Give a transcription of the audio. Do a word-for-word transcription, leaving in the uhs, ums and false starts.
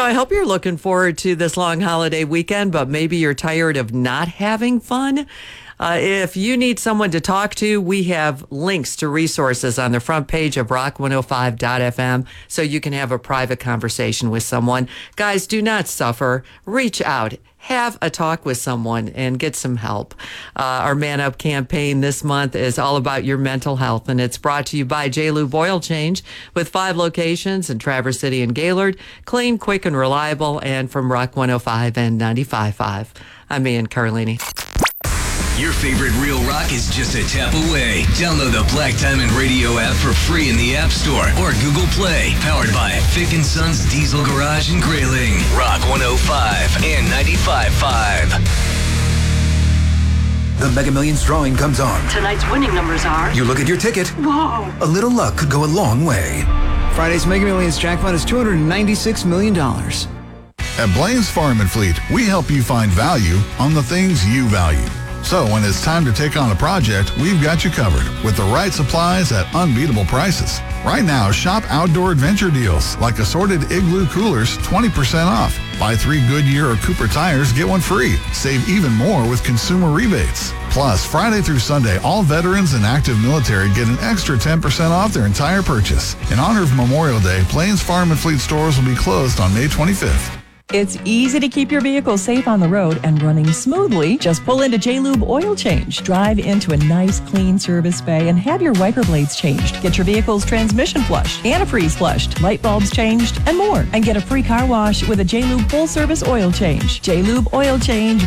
I hope you're looking forward to this long holiday weekend, but maybe you're tired of not having fun. Uh, if you need someone to talk to, we have links to resources on the front page of rock one oh five dot f m so you can have a private conversation with someone. Guys, do not suffer. Reach out. Have a talk with someone and get some help. Uh, our Man Up campaign this month is all about your mental health, and it's brought to you by J-Lube Oil Change with five locations in Traverse City and Gaylord. Clean, quick, and reliable, and from Rock one oh five and ninety-five point five. I'm Ian Carlini. Your favorite Real Rock is just a tap away. Download the Black Diamond Radio app for free in the App Store or Google Play. Powered by Fick and Sons Diesel Garage and Grayling. Rock one oh five and ninety-five point five. The Mega Millions drawing comes on. Tonight's winning numbers are... You look at your ticket. Whoa. A little luck could go a long way. Friday's Mega Millions jackpot is two hundred ninety-six million dollars. At Blaine's Farm and Fleet, we help you find value on the things you value. So when it's time to take on a project, we've got you covered with the right supplies at unbeatable prices. Right now, shop outdoor adventure deals like assorted Igloo coolers, twenty percent off. Buy three Goodyear or Cooper tires, get one free. Save even more with consumer rebates. Plus, Friday through Sunday, all veterans and active military get an extra ten percent off their entire purchase. In honor of Memorial Day, Blaine's Farm and Fleet stores will be closed on May twenty-fifth. It's easy to keep your vehicle safe on the road and running smoothly. Just pull into J-Lube Oil Change. Drive into a nice, clean service bay and have your wiper blades changed. Get your vehicle's transmission flushed, antifreeze flushed, light bulbs changed, and more. And get a free car wash with a J-Lube full-service oil change. J-Lube Oil Change,